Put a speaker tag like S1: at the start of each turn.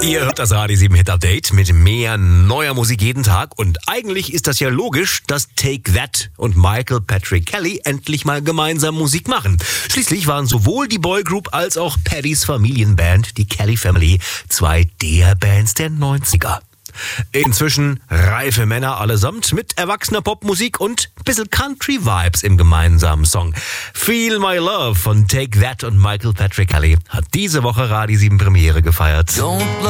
S1: Ihr hört das Radio 7 Hit Update mit mehr neuer Musik jeden Tag. Und eigentlich ist das ja logisch, dass Take That und Michael Patrick Kelly endlich mal gemeinsam Musik machen. Schließlich waren sowohl die Boygroup als auch Paddys Familienband, die Kelly Family, zwei der Bands der 90er. Inzwischen reife Männer allesamt mit erwachsener Popmusik und ein bisschen Country-Vibes im gemeinsamen Song. Feel My Love von Take That und Michael Patrick Kelly hat diese Woche Radio 7 Premiere gefeiert.